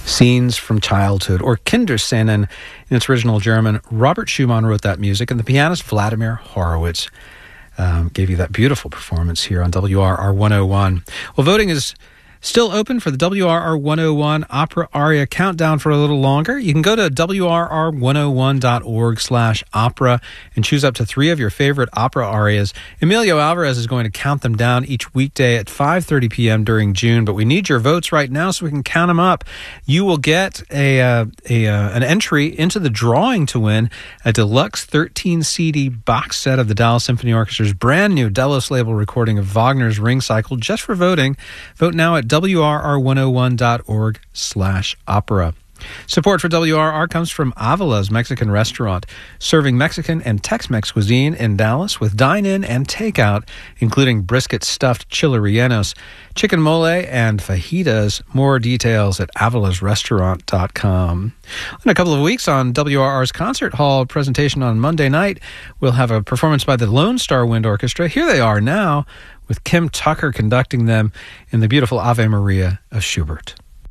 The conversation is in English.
Scenes from Childhood, or Kinderscenen in its original German. Robert Schumann wrote that music, and the pianist Vladimir Horowitz gave you that beautiful performance here on WRR 101. Well, voting is still open for the WRR 101 Opera Aria Countdown for a little longer. You can go to WRR101.org/opera and choose up to 3 of your favorite opera arias. Emilio Alvarez is going to count them down each weekday at 5:30 p.m. during June, but we need your votes right now so we can count them up. You will get an entry into the drawing to win a deluxe 13-CD box set of the Dallas Symphony Orchestra's brand new Delos label recording of Wagner's Ring Cycle just for voting. Vote now at WRR101.org/opera. Support for WRR comes from Avila's Mexican Restaurant, serving Mexican and Tex-Mex cuisine in Dallas with dine-in and takeout, including brisket stuffed chile rellenos, chicken mole, and fajitas. More details at avilasrestaurant.com. In a couple of weeks on WRR's Concert Hall presentation on Monday night, we'll have a performance by the Lone Star Wind Orchestra. Here they are now, with Kim Tucker conducting them in the beautiful Ave Maria of Schubert.